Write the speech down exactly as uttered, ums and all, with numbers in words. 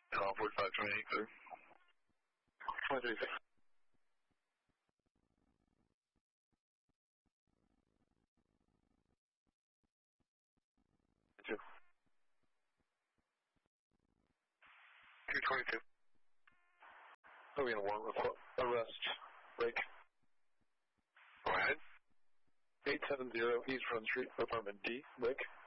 Uh, forty-five twenty-eight, clear. twenty-three six. Two. two twenty-two. Are we going to warrant report? Arrest. Break. Go ahead. eight seven zero East Front Street, apartment D. Break.